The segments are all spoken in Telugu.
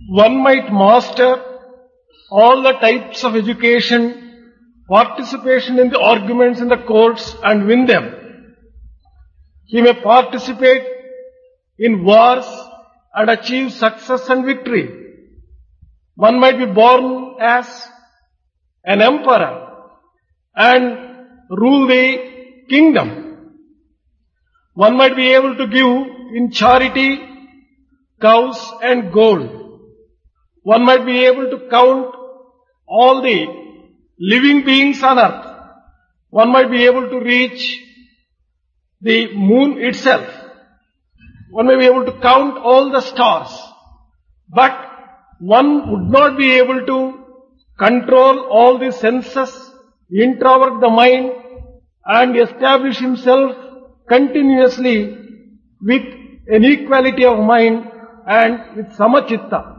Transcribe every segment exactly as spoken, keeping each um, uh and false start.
One might master all the types of education, participation in the arguments in the courts and win them. He may participate in wars and achieve success and victory. One might be born as an emperor and rule the kingdom. One might be able to give in charity cows and gold. One might be able to count all the living beings on earth. One might be able to reach the moon itself. One may be able to count all the stars. But one would not be able to control all the senses, introvert the mind, and establish himself continuously with an equality of mind and with samachitta.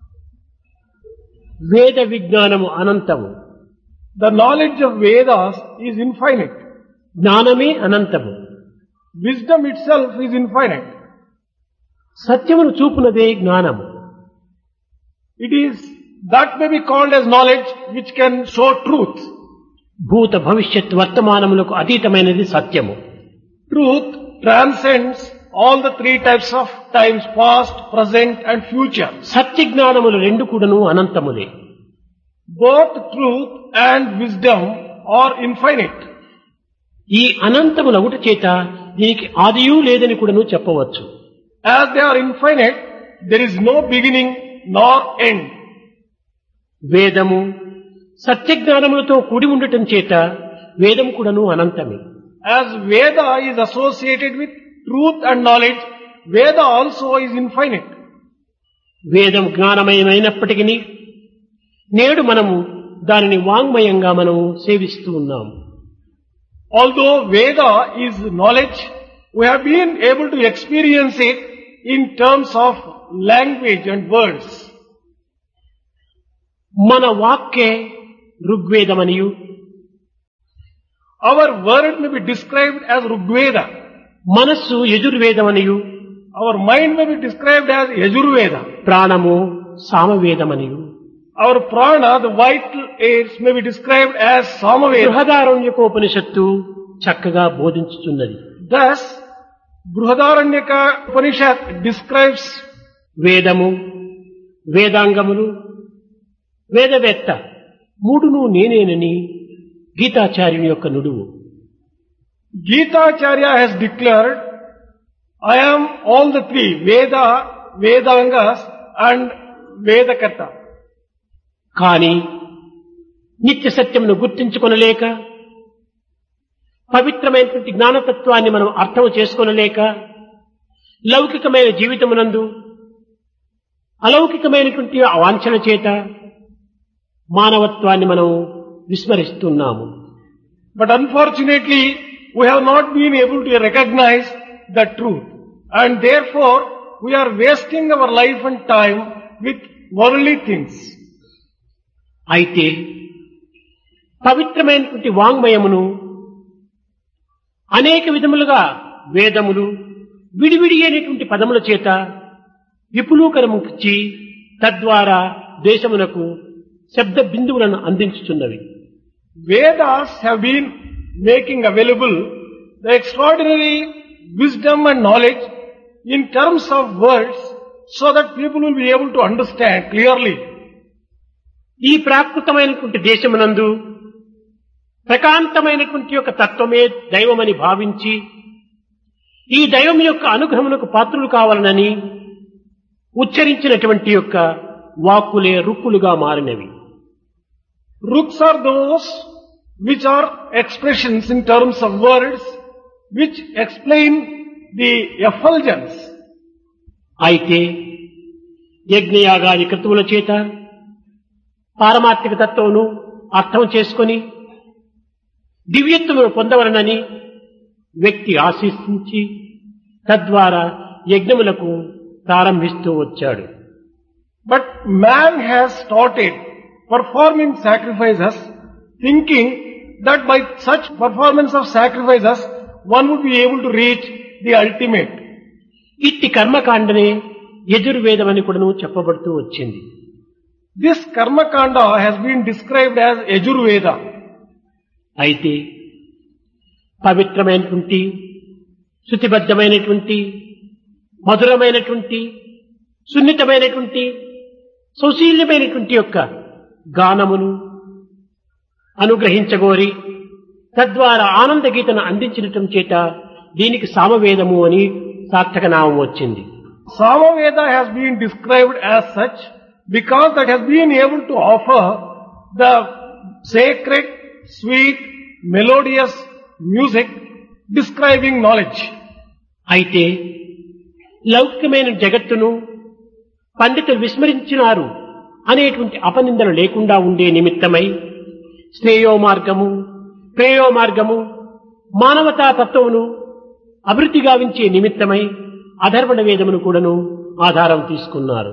వేద విజ్ఞానము అనంతము. The knowledge of Vedas is infinite. జ్ఞానమే అనంతము. Wisdom itself is infinite. సత్యమును చూపునదే జ్ఞానము. It is that may be called as knowledge which can show truth. భూత భవిష్యత్ వర్తమానములకు అతీతమైనది సత్యము. Truth transcends all the three types of times, past, present and future. సత్య జ్ఞానములు రెండు కూడాను అనంతములే. Both truth and wisdom are infinite. ఈ అనంతములగుట చేత దీనికి ఆదియూ లేదని కూడాను చెప్పవచ్చు. As they are infinite, there is no beginning nor end. వేదము సత్య జ్ఞానములతో కూడి ఉండటం చేత వేదం కూడాను అనంతమే. As Veda is associated with truth and knowledge, Veda also is infinite. వేదం జ్ఞానమయమైనప్పటికీ నేడు మనము దానిని వాంగ్మయంగా మనము సేవిస్తూ ఉన్నాము. Although Veda is knowledge, we have been able to experience it in terms of language and words. మన వాక్కే ఋగ్వేదమనియు, Our word may be described as Rigveda. మనస్సు యజుర్వేదమనియు, Our mind may be described as Yajurveda. ప్రాణము సామవేదమనియు, Our prana, the vital airs, may be described as Samaveda. బృహదారణ్యకోపనిషత్తు చక్కగా బోధించుతున్నది. Thus, Brihadaranyaka Upanishad describes వేదము, వేదాంగములు, వేదవేత్త మూడును నేనేనని గీతాచార్యుని యొక్క నుడువు. Gita Acharya has declared, I am all the three, Veda, Vedangas and Vedakarta. కానీ నిత్య సత్యమును గుర్తించుకొనలేక, పవిత్రమైనటువంటి జ్ఞానతత్వాన్ని మనం అర్థం చేసుకొనలేక, లౌకికమైన జీవితమునందు అలౌకికమైనటువంటి వాంఛన చేత మానవత్వాన్ని మనం విస్మరిస్తున్నాము. But unfortunately, we have not been able to recognize the truth. And therefore, we are wasting our life and time with worldly things. అయితే పవిత్రమైనటువంటి వాంగ్మయమును అనేక విధములుగా వేదములు విడివిడి అయినటువంటి పదముల చేత విపులీకరముచ్చి తద్వారా దేశమునకు శబ్ద బిందువులను అందించుచున్నవి. Vedas have been making available the extraordinary wisdom and knowledge in terms of words so that people will be able to understand clearly. ఈ ప్రాకృతమైనటువంటి దేశమునందు ప్రకాంతమైనటువంటి యొక్క తత్వమే దైవమని భావించి ఈ దైవం యొక్క అనుగ్రహమునకు పాత్రులు కావాలనని ఉచ్చరించినటువంటి యొక్క వాక్కులే రుక్కులుగా మారినవి. Ruks are those which are expressions in terms of words which explain the effulgence. అయితే యజ్ఞయాగాది కృతువుల చేత పారమార్థిక తత్వమును అర్థం చేసుకొని దివ్యత్వమును పొందవలనని వ్యక్తి ఆశించి తద్వారా యజ్ఞములకు ప్రారంభిస్తూ వచ్చాడు. But man has started performing sacrifices thinking that by such performance of sacrifices one would be able to reach the ultimate. ఇట్టి కర్మకాండనే యజుర్వేదం అని కూడాను చెప్పబడుతూ వచ్చింది. This Karma Kanda has been described as Yajurveda. అయితే పవిత్రమైనటువంటి, శృతిబద్ధమైనటువంటి, మధురమైనటువంటి, సున్నితమైనటువంటి, సౌశీల్యమైనటువంటి యొక్క గానమును అనుగ్రహించగోరి తద్వారా ఆనంద గీతను అందించడం చేత దీనికి సామవేదము అని సార్థక నామం వచ్చింది. Samaveda has been described as such because that has been able to offer the sacred, sweet, melodious music describing knowledge. అయితే లౌకికమైన జగత్తును పండితులు విస్మరించినారు అనేటువంటి అపనిందలు లేకుండా ఉండే నిమిత్తమై శ్రేయో మార్గము, ప్రేయో మార్గము, మానవతా తత్వమును అభివృద్ధి గావించే నిమిత్తమై అధర్వణ వేదమును కూడాను ఆధారం తీసుకున్నారు.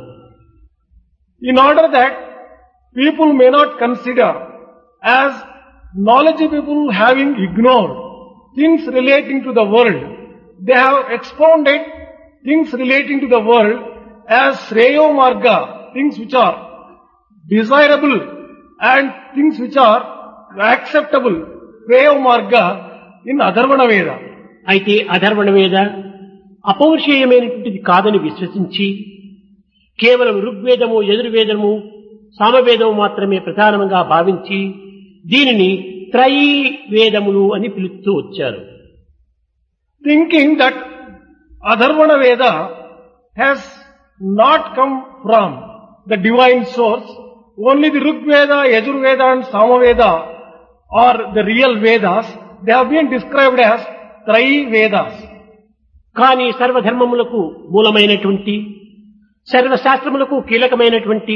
In order that people may not consider as knowledgeable people having ignored things relating to the world, they have expounded things relating to the world as Shreyo Marga, things which are desirable and things which are acceptable, Shreyo Marga in Adharvana Veda. అయితే అధర్వణ వేద అపౌరుషేయమైనటువంటిది కాదని విశ్వసించి కేవలం ఋగ్వేదము, యజుర్వేదము, సామవేదము మాత్రమే ప్రధానంగా భావించి దీనిని త్రయీ వేదములు అని పిలుస్తూ వచ్చారు. Thinking that Adharvana Veda has not come from the divine source, only the Rigveda, Yajurveda and Samaveda are the real Vedas. They have been described as Trayi Vedas. కానీ సర్వధర్మములకు మూలమైనటువంటి, సర్వశాస్త్రములకు కీలకమైనటువంటి,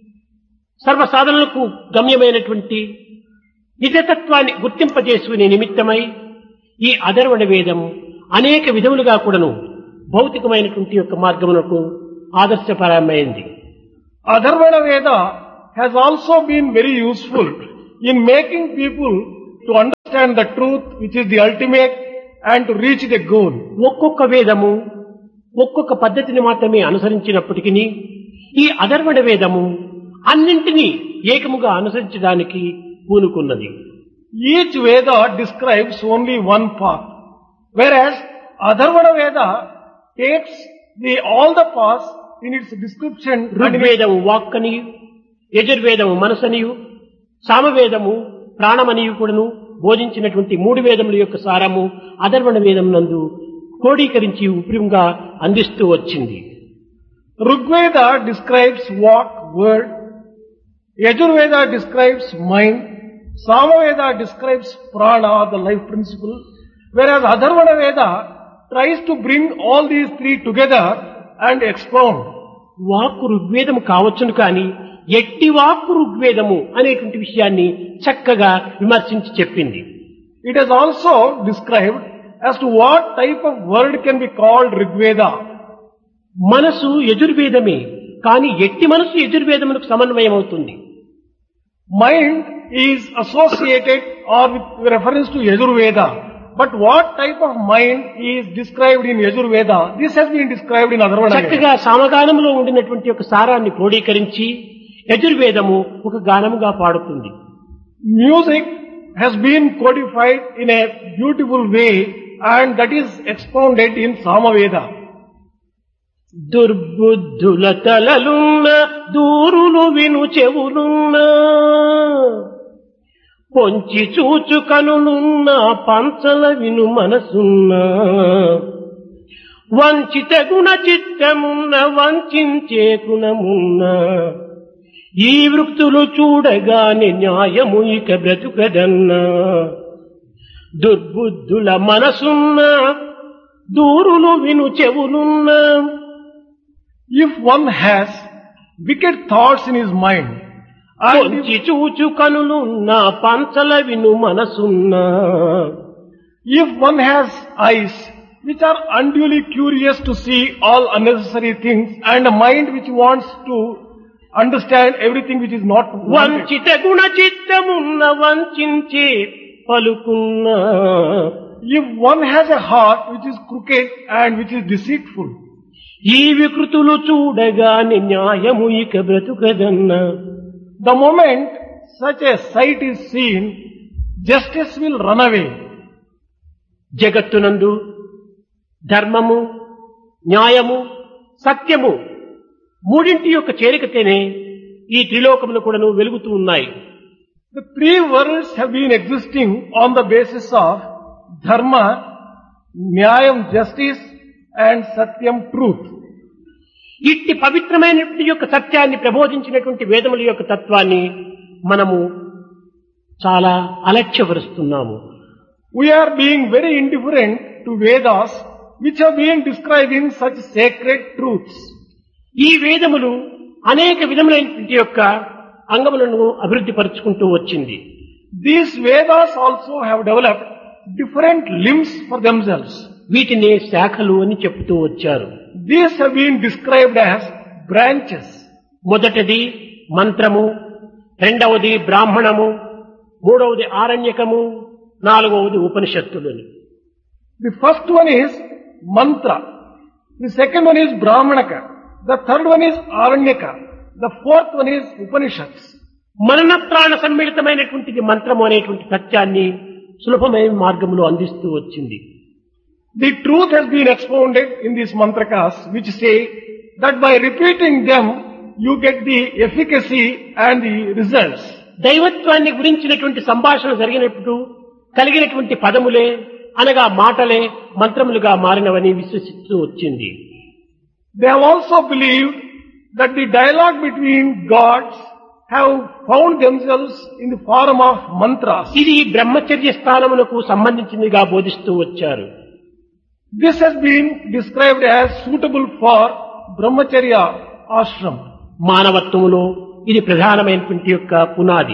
సర్వసాధనలకు గమ్యమైనటువంటి నిజతత్వాన్ని గుర్తింపజేసుకునే నిమిత్తమై ఈ అధర్వణ వేదం అనేక విధములుగా కూడాను భౌతికమైనటువంటి యొక్క మార్గమునకు ఆదర్శపరమైంది. Adharvana Veda has also been very useful in making people to understand the truth which is the ultimate and to reach the goal. ఒక్కొక్క వేదము ఒక్కొక్క పద్ధతిని మాత్రమే అనుసరించినప్పటికీ ఈ అధర్వణ వేదము అన్నింటినీ ఏకముగా అనుసరించడానికి పూనుకున్నది. Each Veda describes only one path, whereas Adharvana Veda takes the all the paths in its description. ఋగ్వేదము వాక్కనియు, యజుర్వేదము మనసనియు, సామవేదము ప్రాణమనియు కూడాను బోధించినటువంటి మూడు వేదముల యొక్క సారము అధర్వణ వేదం నందు క్రోడీకరించి ఉప్రియంగా అందిస్తూ వచ్చింది. Rigveda describes walk, word. Yajurveda describes mind. Samaveda describes prana, the life principle. Whereas Adharvana Veda tries to bring all these three together and expound. వాక్కు ఋగ్వేదము కావచ్చును కానీ ఎట్టి వాక్కు ఋగ్వేదము అనేటువంటి విషయాన్ని చక్కగా విమర్శించి చెప్పింది. It is also described as to what type of word can be called Rigveda. మనసు యజుర్వేదమే కానీ ఎట్టి మనసు యజుర్వేదమునకు సమన్వయం అవుతుంది. Mind is associated or with reference to Yajurveda. But what type of mind is described in Yajurveda? This has been described in Adharvana Veda. చక్కగా సామగానములో ఉండినటువంటి ఒక సారాన్ని క్రోడీకరించి యజుర్వేదము ఒక గానముగా పాడుతుంది. Music has been codified in a beautiful way and that is expounded in Samaveda. దుర్బుద్ధుల తలలున్న దూరులు విను చెవులున్న పొంచి చూచు కనులున్న పంచల విను మనసున్న వంచిత గుణ చిత్తమున్న వంచే గుణమున్న ఈ వృత్తులు చూడగానే న్యాయము ఇక బ్రతుకదన్నా దుర్బుద్ధుల మనసున్న దూరులు విను చెవులున్న. If one has wicked thoughts in his mind, పొంచి చూచు కనులున్న పంచల విను మనసున్న, if one has eyes which are unduly curious to see all unnecessary things and a mind which wants to understand everything which is not wanted, వంచిత Guna చిత్తమున్న వంచే పలుకున్న, if one has a heart which is crooked and which is deceitful, ఈ వికృతులు చూడగానే న్యాయము ఇక బ్రతుకదన్న. The moment such a sight is seen, justice will run away. జగత్తునందు ధర్మము, న్యాయము, సత్యము మూడింటి యొక్క చేరికతేనే ఈ త్రిలోకములు కూడాను వెలుగుతూ ఉన్నాయి. The three worlds have been existing on the basis of dharma, nyayam, justice, and satyam, truth. ఇట్టి పవిత్రమైనటువంటి యొక్క సత్యాన్ని ప్రబోధించినటువంటి వేదముల యొక్క తత్వాన్ని మనము చాలా అలక్ష్యపరుస్తున్నాము. We are being very indifferent to Vedas, which have been described in such sacred truths. ఈ వేదములు అనేక విధములైనటువంటి యొక్క అంగములను అభివృద్ధి పరుచుకుంటూ వచ్చింది. These Vedas also have developed different limbs for themselves. వీటిని శాఖలు అని చెప్తూ వచ్చారు. These have been described as branches. మొదటిది మంత్రము, రెండవది బ్రాహ్మణము, మూడవది ఆరణ్యకము, నాలుగవది ఉపనిషత్తులు. The first one is mantra. The second one is brahmanaka. The third one is aranyaka. The fourth one is upanishads. మనన ప్రాణ సమ్మిళితమైనటువంటిది మంత్రము అనేటువంటి సత్యాన్ని సులభమైన మార్గంలో అందిస్తూ వచ్చింది. The truth has been expounded in these mantrakas, which say that by repeating them, you get the efficacy and the results. దైవత్వాన్ని గురించినటువంటి సంభాషణ జరిగినప్పుడు కలిగినటువంటి పదములే అనగా మాటలే మంత్రములుగా మారినవని విశ్వసిస్తూ వచ్చింది. They have also believed that the dialogue between gods have found themselves in the form of mantras. ఇది బ్రహ్మచర్య స్థానములకు సంబంధించినదిగా బోధిస్తూ వచ్చారు. This has been described as suitable for brahmacharya ashram. మానవత్వములో ఇది ప్రధానమైనటువంటి యొక్క పునాది.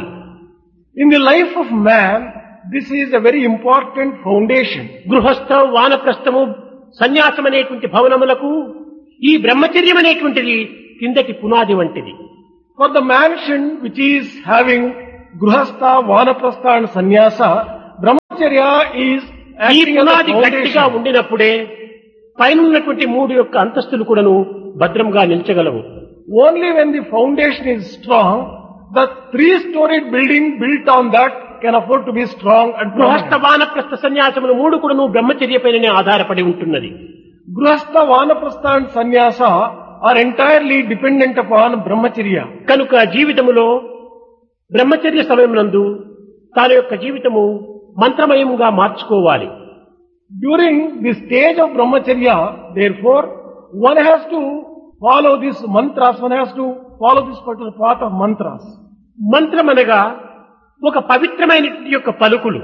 In the life of man, this is a very important foundation. గృహస్థ, వానప్రస్థము, సన్యాసం అనేటువంటి భవనములకు ఈ బ్రహ్మచర్యం అనేటువంటిది కిందటి పునాది వంటిది. For the mansion which is having grihastha, vanaprastha and sannyasa, brahmacharya is ఈ acting as a పునాది గట్టిగా foundation. ఉండినప్పుడే పైన ఉన్నటువంటి మూడు యొక్క అంతస్తులు కూడాను భద్రంగా నిల్చగలవు. Only when the foundation is strong, the three-storied building built on that can afford to be strong and గృహస్థ, permanent. వానప్రస్థ, సన్యాసములు మూడు కూడాను బ్రహ్మచర్య పైననే ఆధారపడి ఉంటున్నది. Grihastha, vanaprastha and sannyasa are entirely dependent upon brahmacharya. కనుక జీవితములో బ్రహ్మచర్య సమయమునందు తన యొక్క జీవితము మంత్రమయముగా మార్చుకోవాలి. During the stage of brahmacharya, therefore, one has to follow these mantras, one has to follow this particular path of mantras. మంత్రమనగా ఒక పవిత్రమైనటువంటి యొక్క పలుకులు.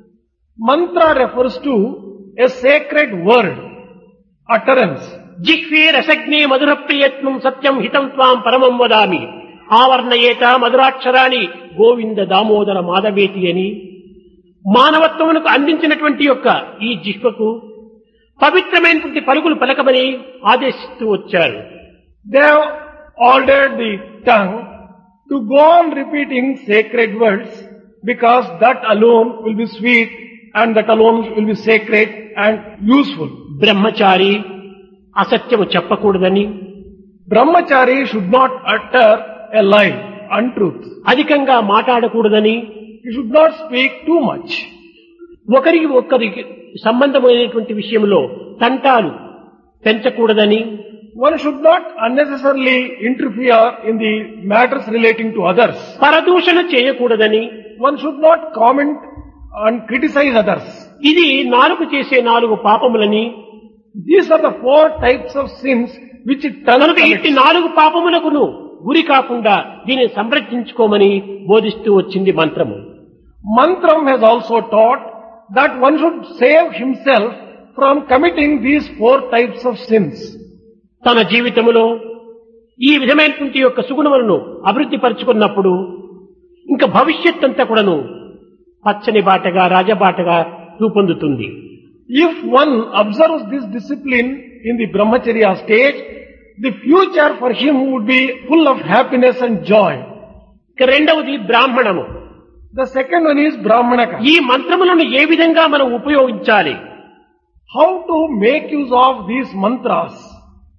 Mantra refers to a sacred word, utterance. జిహ్వే రసజ్ఞే మధుర ప్రియత్నం సత్యం హితం త్వాం పరమం వదామి ఆవర్ణయేత మధురాక్షరాన్ని గోవింద దామోదర మాధవేతి అని మానవత్వమునకు అందించినటువంటి యొక్క ఈ జిహ్వకు పవిత్రమైనటువంటి పలుకులు పలకమని ఆదేశిస్తూ వచ్చారు. They have ordered the tongue to go on repeating sacred words because that alone will be sweet and that alone will be sacred and useful. బ్రహ్మచారి అసత్యము చెప్పకూడదని, Brahmachari should not utter a lie, untruth. అధికంగా మాట్లాడకూడదని, He should not speak too much. ఒకరికి ఒకరికి సంబంధమైనటువంటి విషయంలో తంటాలు పెంచకూడదని, One should not unnecessarily interfere in the matters relating to others. పరదూషణ చేయకూడదని, One should not comment and criticize others. ఇది నాలుగు చేసే నాలుగు పాపములని, These are the four types of sins which tongue కనుక ఇట్టి commits. నాలుగు పాపములకును గురి కాకుండా దీనిని సంరక్షించుకోమని బోధిస్తూ వచ్చింది మంత్రము. Mantram has also taught that one should save himself from committing these four types of sins. తన జీవితములో ఈ విధమైనటువంటి యొక్క సుగుణములను అభివృద్ధి పరుచుకున్నప్పుడు ఇంకా భవిష్యత్ అంతా కూడాను పచ్చని బాటగా రాజబాటగా రూపొందుతుంది. If one observes this discipline in the brahmacharya stage, the future for him would be full of happiness and joy. ఇక రెండవది బ్రాహ్మణము. The second one is brahmanaka. ఈ మంత్రములను ఏ విధంగా మనం ఉపయోగించాలి, How to make use of these mantras.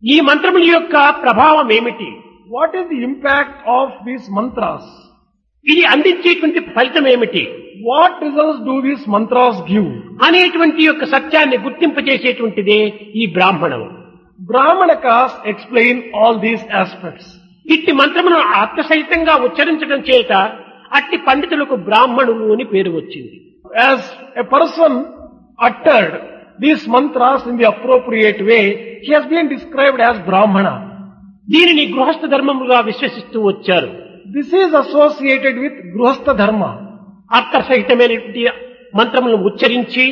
ఈ మంత్రముల యొక్క ప్రభావం ఏమిటి? What is the impact of these mantras? ఇది అందించేటువంటి ఫలితం ఏమిటి? What results do these mantras give? అనేటువంటి యొక్క సత్యాన్ని గుర్తింపజేసేటువంటిదే ఈ బ్రాహ్మణం. Brahmanakas explain all these aspects. ఇట్టి మంత్రమును ఆత్మసహితంగా ఉచ్చరించడం చేత అట్టి పండితులకు బ్రాహ్మణులు అని పేరు వచ్చింది. As a person uttered these mantras in the appropriate way, he has been described as Brahmana. దీనిని గృహస్థ ధర్మముగా విశ్వసిస్తూ వచ్చారు. This is associated with Grihastha Dharma. అర్థసహితమైనటువంటి మంత్రములను ఉచ్చరించి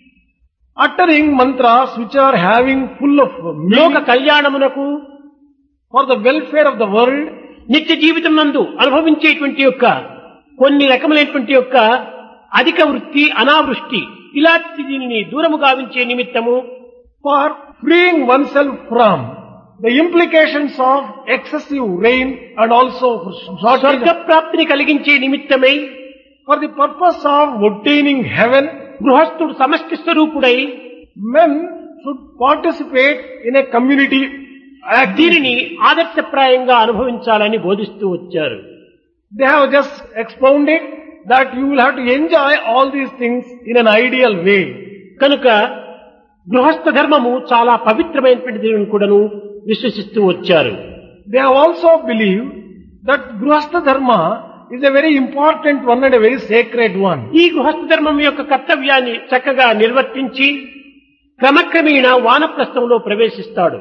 Uttering mantras which are having full of లోక meaning కళ్యాణమునకు for the welfare of the world, నిత్య జీవితం నందు అనుభవించేటువంటి యొక్క కొన్ని రకములైనటువంటి యొక్క అధిక వృత్తి అనావృష్టి ఇలాంటి దీనిని దూరము గావించే నిమిత్తము for freeing oneself from the implications of excessive rain and also for shortage స్వర్గ of- ప్రాప్తిని కలిగించే నిమిత్తమై for the purpose of obtaining heaven, గృహస్థుడు సమష్టి స్వరూపుడై men should participate in a community activity. దీనిని ఆదర్శప్రాయంగా అనుభవించాలని బోధిస్తూ వచ్చారు. They have just expounded that you will have to enjoy all these things in an ideal way. కనుక గృహస్థ ధర్మము చాలా పవిత్రమైనటువంటిది కూడాను విశ్వసిస్తూ వచ్చారు. They have also believed that Grihastha Dharma is a very important one and a very sacred one. ఈ గృహస్థ ధర్మం యొక్క కర్తవ్యాన్ని చక్కగా నిర్వర్తించి క్రమక్రమేణా వానప్రస్థంలో ప్రవేశిస్తాడు.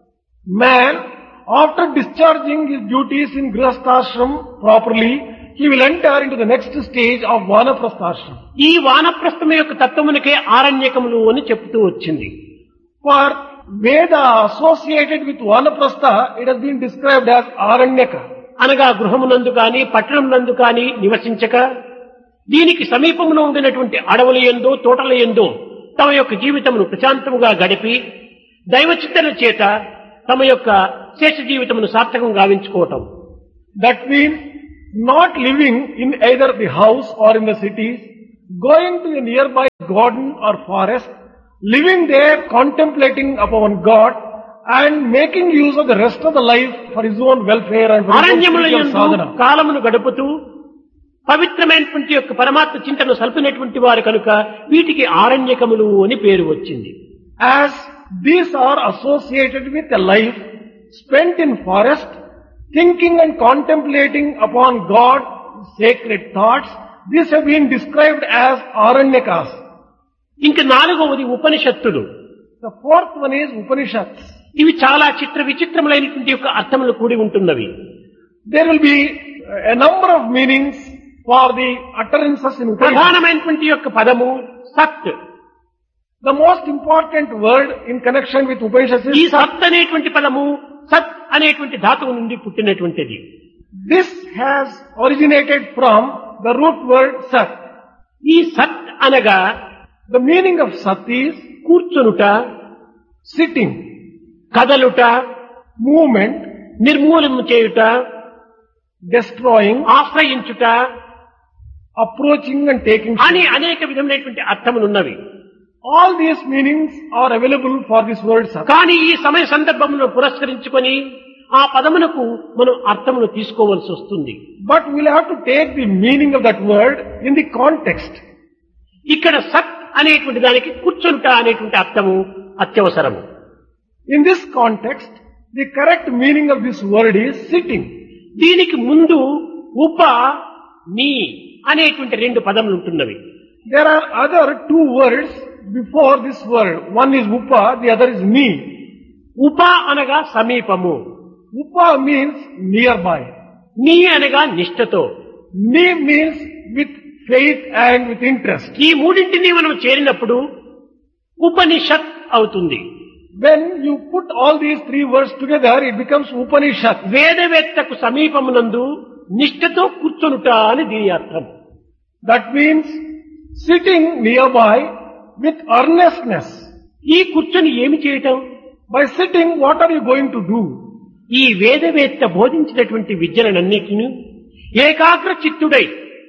Man, after discharging his duties in Grihasthashram properly, he will enter into the next stage of Vanaprasthashram. ఈ వానప్రస్థం యొక్క తత్వమునకే ఆరణ్యకములు అని చెప్తూ వచ్చింది. For Veda associated with Vanaprastha, it has been described as Aranyaka. అనగా గృహమునందు కాని పట్టణమునందు కాని నివసించక దీనికి సమీపంలో ఉండినటువంటి అడవుల యందో తోటల యందో తమ యొక్క జీవితమును ప్రశాంతముగా గడిపి దైవచింతన చేత తమ యొక్క శేష జీవితమును సార్థకం గావించుకోవటం. That means not living in either the house or in the cities, going to a nearby garden or forest, living there contemplating upon God and making use of the rest of the life for his own welfare and for his own అరణ్యముల spiritual యందు sadhana. కాలమును గడుపుతూ పవిత్రమైనటువంటి యొక్క పరమాత్మ చింతనను సల్పినటువంటి వారు కనుక వీటికి ఆరణ్యకములు అని పేరు వచ్చింది. As these are associated with a life spent in forest, thinking and contemplating upon God's sacred thoughts, these have been described as Aranyakas. ఇంక నాలుగవది ఉపనిషత్తులు. The fourth one is Upanishads. ఇవి చాలా చిత్ర విచిత్రములైనటువంటి యొక్క అర్థములు కూడి ఉంటున్నవి. There will be a number of meanings for the utterances in Upanishads. ప్రధానమైనటువంటి యొక్క పదము సత్. The most important word in connection with Upanishads ఈ is Sat. సత్ అనేటువంటి పదము సత్ అనేటువంటి ధాతువు నుండి పుట్టినటువంటిది. This has originated from the root word Sat. ఈ సత్ అనగా The meaning of Sat is కూర్చునుట, sitting, కదలుట, movement, నిర్మూలన చేయుట, destroying, ఆశ్రయించుట approaching and taking అని shape. అనేక విధములైనటువంటి అర్థములున్నవి. All these meanings are available for this word Sat. కానీ ఈ సమయ సందర్భమును పురస్కరించుకొని ఆ పదమునకు మనం అర్థమును తీసుకోవలసి వస్తుంది. But we'll have to take the meaning of that word in the context. ఇక్కడ సత్ అనేటువంటి దానికి కూర్చుంట అనేటువంటి అర్థము అత్యవసరము. In this context, the correct meaning of this word is sitting. దీనికి ముందు ఉప నీ అనేటువంటి రెండు పదములు ఉంటున్నవి. There are other two words before this word. One is upa, the other is ni. ఉప అనగా సమీపము, Upa means nearby. నీ అనగా నిష్ఠతో. Ni means with faith and with interest. ఈ మూడింటిని మనం చేరినప్పుడు ఉపనిషత్ అవుతుంది. When you put all these three words together, it becomes Upanishad. వేదవేత్తకు సమీపమునందు నిష్ఠతో కూర్చొనుట అని దీని అర్థం. That means sitting nearby with earnestness. ఈ కూర్చొని ఏమి చేయటం? By sitting, what are you going to do? ఈ వేదవేత్త బోధించినటువంటి విద్యలనన్నిటిని ఏకాగ్ర చిత్తుడై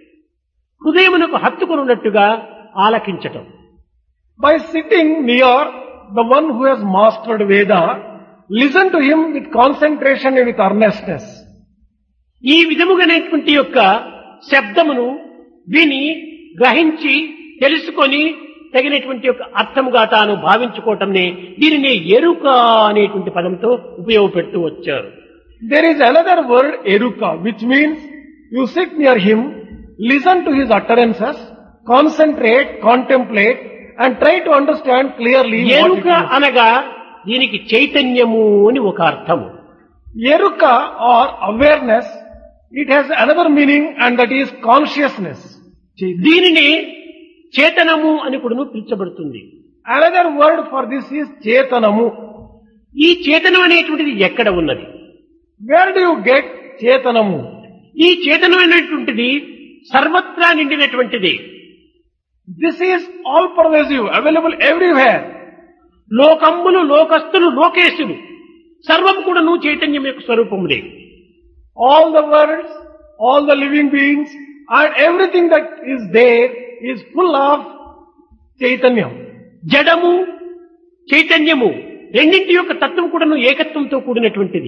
హృదయమునకు హత్తుకొనున్నట్టుగా ఆలకించటం. By sitting near the one who has mastered Veda, listen to him with concentration and with earnestness. ఈ విధముగానేటువంటి యొక్క శబ్దమును విని గ్రహించి తెలుసుకొని తగినటువంటి యొక్క అర్థముగా తాను భావించుకోవటంనే దీనిని ఎరుక అనేటువంటి పదంతో ఉపయోగపెడుతూ వచ్చారు. There is another word, eruka, which means you sit near him, listen to his utterances, concentrate, contemplate, and try to understand clearly what it ఎరుక is. అనగా దీనికి చైతన్యము అని ఒక అర్థము. Eruka or awareness, it has another meaning and that is consciousness. దీనిని చేతనము అని కూడా పిలుచబడుతుంది. Another word for this is chetanamu. ఈ చేతనం అనేటువంటిది ఎక్కడ ఉన్నది? Where do you get chetanamu? ఈ చేతనం అనేటువంటిది సర్వత్రా నిండినటువంటిది. This is all pervasive, available everywhere. లోకమ్ములు లోకస్తులు లోకేశులు సర్వం కూడాను చైతన్యం యొక్క స్వరూపములే. All the worlds, all the living beings and everything that is there is full of Chaitanya. జడము చైతన్యము రెండింటి యొక్క తత్వం కూడాను ఏకత్వంతో కూడినటువంటిది.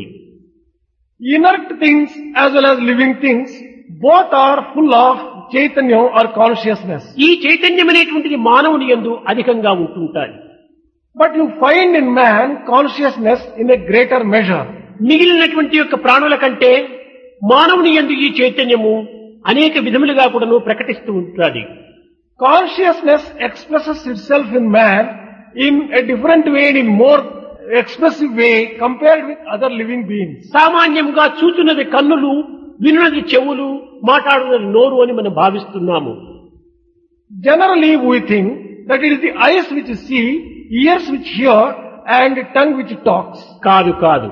Inert things as well as living things, both are full of Chaitanya or consciousness. ఈ చైతన్యం అనేటువంటిది మానవుని యందు అధికంగా ఉంటుంటాయి. But you find in man consciousness in a greater measure. మిగిలినటువంటి యొక్క ప్రాణుల కంటే మానవుని యందు ఈ చైతన్యము అనేక విధములుగా కూడాను ప్రకటిస్తూ ఉంటుంది. Consciousness expresses itself in man in a different way and in more expressive way compared with other living beings. సామాన్యంగా చూచున్నది కన్నులు, వినున్నది చెవులు, మాట్లాడున్నది నోరు అని మనం భావిస్తున్నాము. Generally we think that it is the eyes which see, ears which hear and tongue which talks. కాదు కాదు,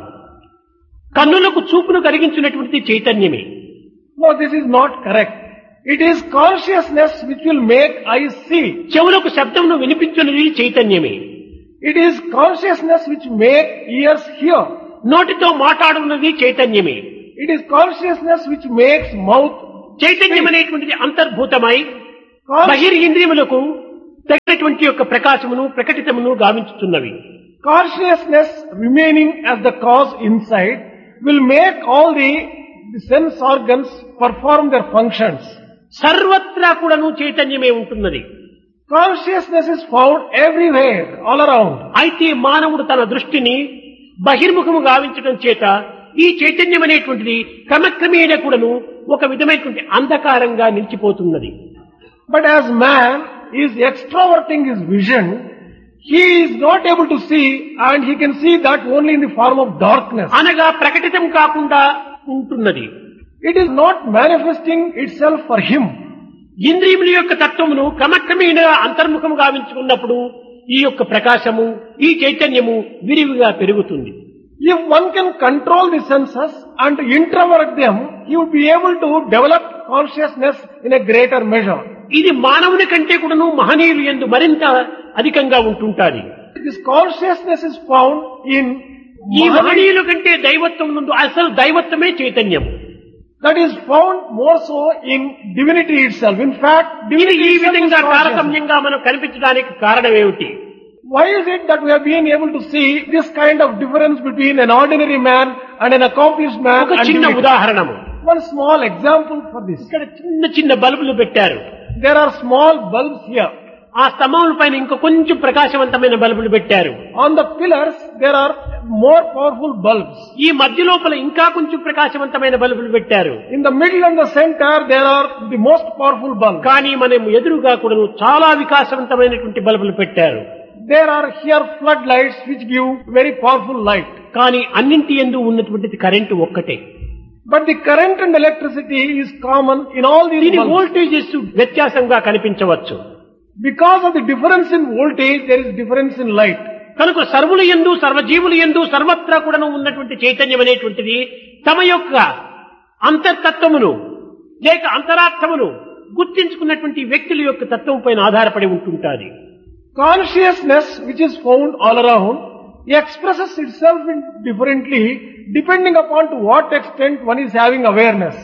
కన్నులకు చూపును కలిగించినటువంటి చైతన్యమే. No, this is not correct. It is consciousness which will make eyes see. చెవులకు శబ్దమును వినిపించున్నది చైతన్యమే. It is consciousness which make ears hear. నోటితో మాట్లాడున్నది చైతన్యమే. It is consciousness which makes mouth. చైతన్యం అనేటువంటిది అంతర్భూతమై Con- బహిర్ఇంద్రియములకు తగినటువంటి యొక్క ప్రకాశమును ప్రకటితమును గావించుతున్నవి. Consciousness remaining as the cause inside will make all the, the sense organs perform their functions. సర్వత్రా కూడాను చైతన్యమే ఉంటున్నది. Consciousness is found everywhere, all around. అయితే మానవుడు తన దృష్టిని బహిర్ముఖము గావించడం చేత ఈ చైతన్యం అనేటువంటిది క్రమక్రమేణా కూడాను ఒక విధమైనటువంటి అంధకారంగా నిలిచిపోతున్నది. But as man is extroverting his vision, he is not able to see and he can see that only in the form of darkness. అనగా ప్రకటితం కాకుండా ఉంటున్నది. It is not manifesting itself for him. ఇంద్రియముల యొక్క తత్వమును క్రమక్రమేణా అంతర్ముఖము గావించుకున్నప్పుడు ఈ యొక్క ప్రకాశము ఈ చైతన్యము విరివిగా పెరుగుతుంది. If one can control the senses and introvert them, he would be able to develop consciousness in a greater measure. ఇది మానవుని కంటే కూడాను మహనీయులు యందు మరింత అధికంగా ఉంటుంటాది. This consciousness is found in ఈ మహనీయుల కంటే దైవత్వం నుండి అసలు దైవత్వమే చైతన్యం. that is found more so in divinity itself. In fact, ఇది divinity ఈ itself is విధంగా consciousness. తారతమ్యంగా మనం కనిపించడానికి కారణం ఏమిటి? Why is it that we have been able to see this kind of difference between an ordinary man and an accomplished man? ఒక and చిన్న divinity? ఉదాహరణము. One small example for this. ఇక్కడ చిన్న చిన్న బల్బులు పెట్టారు. There are small bulbs here. ఆ స్తంభముల పైన ఇంకా కొంచెం ప్రకాశవంతమైన బల్బులు పెట్టారు. On the pillars, there are more powerful bulbs. ఈ మధ్య లోపల ఇంకా కొంచెం ప్రకాశవంతమైన బల్బులు పెట్టారు. In the middle and the center, there are the most powerful bulbs. కానీ మనం ఎదురుగా కూడా చాలా వికాసవంతమైనటువంటి బల్బులు పెట్టారు. There are here floodlights which give very powerful light. కానీ అన్నింటి యందు ఉన్నటువంటిది కరెంటు ఒక్కటే. But the current and electricity is common in all these దీని bulbs. వోల్టేజెస్ వ్యత్యాసంగా కనిపించవచ్చు. Because of the difference in voltage, there is difference in light. కనుక సర్వుల యందు సర్వజీవుల యందు సర్వత్రా కూడా ఉన్నటువంటి చైతన్యం అనేటువంటిది తమ యొక్క అంతర్తత్వమును లేక అంతరార్థమును గుర్తించుకున్నటువంటి వ్యక్తుల యొక్క తత్వం పైన ఆధారపడి ఉంటుంటాది. Consciousness, which is found all around, expresses itself in differently depending upon to what extent one is having awareness.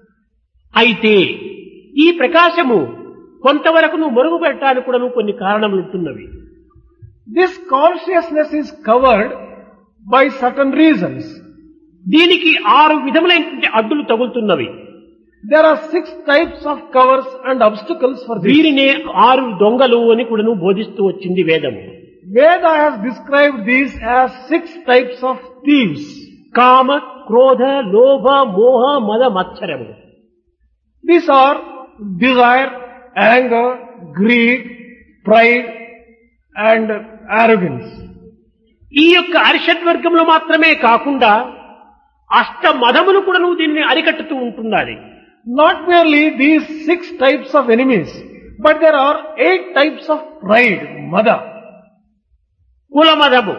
అయితే ఈ ప్రకాశము కొంతవరకు నువ్వు మరుగుపెట్టడానికి కూడా కొన్ని కారణములు ఉంటున్నవి. This consciousness is covered by certain reasons. దీనికి ఆరు విధములైనటువంటి అడ్డులు తగులుతున్నవి. There are six types of covers and obstacles for this. వీరినే ఆరు దొంగలు అని కూడాను బోధిస్తూ వచ్చింది వేదము. Veda has described these as six types of thieves. కామ, క్రోధ, లోభ, మోహ, మద, మత్సరము. These are desire, anger, greed, pride and arrogance. ఈ యొక్క అరిషడ్వర్గంలో మాత్రమే కాకుండా అష్ట మదములు కూడాను దీన్ని అరికట్టుతూ ఉంటున్నది. Not merely these six types of enemies, but there are eight types of pride, mada. కులమదము,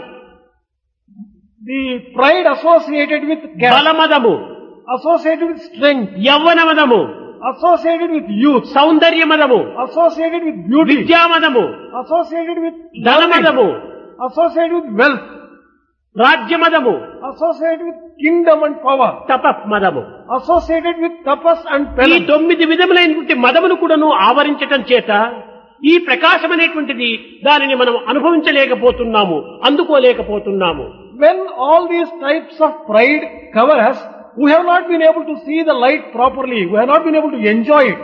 The pride associated with caste, బలమదము, associated with strength, యవ్వనమదము, associated with youth, సౌందర్యమదము, associated with beauty, విద్యామదము, associated with ధనమదము, associated with wealth, రాజ్యమదము, associated with kingdom and power, తపమదము. associated with tapas and ఈ penance. తొమ్మిది విధములైనటువంటి మదములు కూడాను ఆవరించటం చేత ఈ ప్రకాశం అనేటువంటిది దానిని మనం అనుభవించలేకపోతున్నాము, అందుకోలేకపోతున్నాము. When all these types of pride cover us, we have not been able to see the light properly. We have not been able to enjoy it.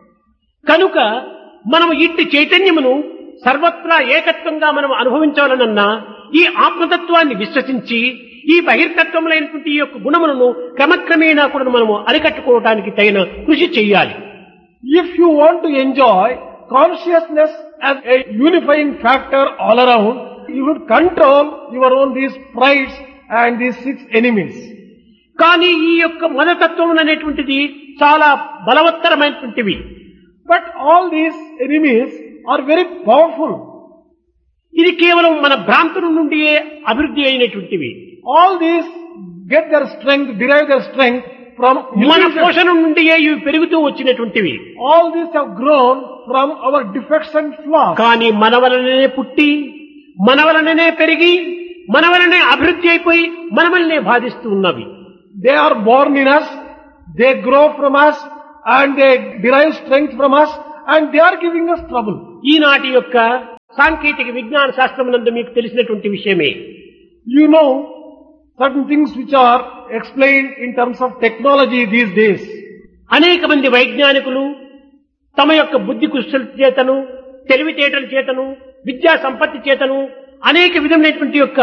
కనుక మనం ఇట్టి చైతన్యమును సర్వత్రా ఏకత్వంగా మనం అనుభవించాలనన్నా ఈ ఆత్మతత్వాన్ని విశ్వసించి ఈ బహిర్తత్వములైనటువంటి ఈ యొక్క గుణములను క్రమక్రమేణా కూడా మనము అరికట్టుకోవడానికి తగిన కృషి చేయాలి. If you want to enjoy consciousness as a unifying factor all around, you would control your own these prides and these six enemies. కానీ ఈ యొక్క మదతత్వం అనేటువంటిది చాలా బలవత్తరమైనటువంటివి. But all these enemies are very powerful. ఇది కేవలం మన భ్రాంతుల నుండియే అభివృద్ధి అయినటువంటివి. All these get their strength, derive their strength from మన illusion. పోషణ నుండియే ఇవి పెరుగుతూ వచ్చినటువంటివి. All these have grown from our defects and flaws. కానీ మన వలననే పుట్టి, మన వలననే పెరిగి, మన వలనే అభివృద్ధి అయిపోయి మన వలనే బాధిస్తూ ఉన్నవి. They are born in us, they grow from us, and they derive strength from us, and they are giving us trouble. ఈనాటి యొక్క సాంకేతిక విజ్ఞాన శాస్త్రం నందు మీకు తెలిసినటువంటి విషయమే. You know certain things which are explained in terms of technology these days. అనేక మంది వైజ్ఞానికులు తమ యొక్క బుద్ధి కుశల చేతను, తెలివితేటల చేతను, విద్యా సంపత్తి చేతను అనేక విధమైనటువంటి యొక్క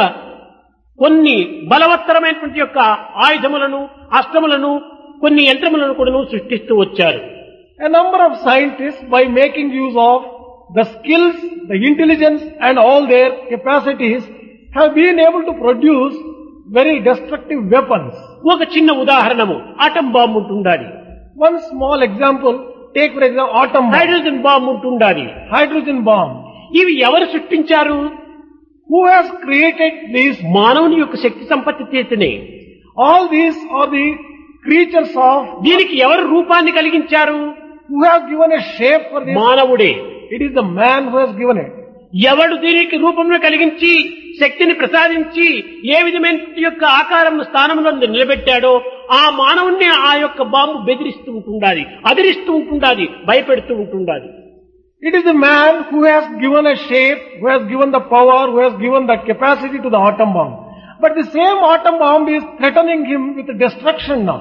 కొన్ని బలవత్తరమైనటువంటి యొక్క ఆయుధములను, అస్త్రములను, కొన్ని యంత్రములను కూడా సృష్టిస్తూ వచ్చారు. A number of scientists, by making use of the skills, the intelligence and all their capacities, have been able to produce very destructive weapons. ఒక చిన్న ఉదాహరణము ఆటం బాంబు ఉంటుండాలి, One small example, take for example atom bomb, hydrogen bomb ఉంటుండాలి. hydrogen bomb. ఇవి ఎవరు సృష్టించారు? Who has created these? మానవుని యొక్క శక్తి సంపత్తి చేతనే. All these are the creatures of, దీనికి ఎవరు రూపాన్ని కలిగించారు? who have given a shape for this. మానవుడే. It is the man who has given it. ఎవడు దీనికి రూపంలో కలిగించి శక్తిని ప్రసాదించి ఏ విధమైన యొక్క ఆకారం స్థానంలో నిలబెట్టాడో ఆ మానవుణ్ణి ఆ యొక్క బాంబు బెదిరిస్తూ ఉంటుండాలి, అదిరిస్తూ ఉంటుండాలి, భయపెడుతూ ఉంటుండాలి. It is the man who has given a shape, who has given the power, who has given the capacity to the atom bomb. But the same atom bomb is threatening him with destruction now.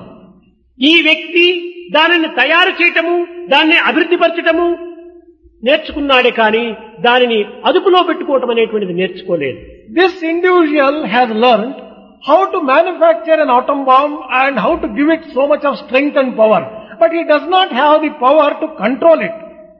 ఈ వ్యక్తి దానిని తయారు చేయటము, దాన్ని అభివృద్ధి పరచటము నేర్చుకున్నాడే కానీ దానిని అదుపులో పెట్టుకోవటం అనేటువంటిది నేర్చుకోలేదు. This individual has learned how to manufacture an atom bomb and how to give it so much of strength and power. But he does not have the power to control it.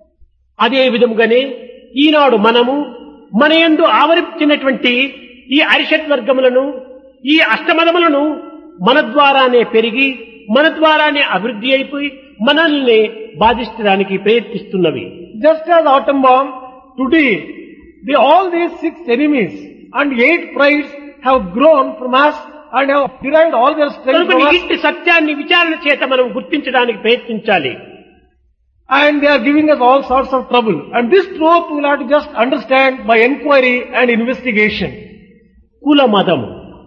అదే విధముగానే ఈనాడు మనము మన యందు ఆవరించినటువంటి ఈ అరిషట్ వర్గములను, ఈ అష్టమదములను మన ద్వారానే పెరిగి, మన ద్వారానే అభివృద్ధి అయిపోయి మనల్ని బాధించడానికి ప్రయత్నిస్తున్నవి. Just as atom bomb, today, the, all these six enemies and eight prides have grown from us and have derived all their strength కనుక from us, ఇట్టి సత్యాన్ని విచారణ చేత మనం గుర్తించడానికి ప్రయత్నించాలి. and they are giving us all sorts of trouble. And this truth we will have to just understand by inquiry and investigation. కుల మతము,